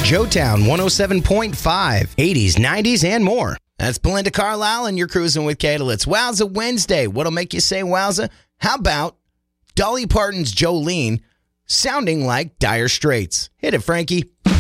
Joetown 107.5, 80s, 90s, and more. That's Belinda Carlisle, and you're cruising with Cadel. It's Wowza Wednesday. What'll make you say wowza? How about Dolly Parton's Jolene sounding like Dire Straits? Hit it, Frankie.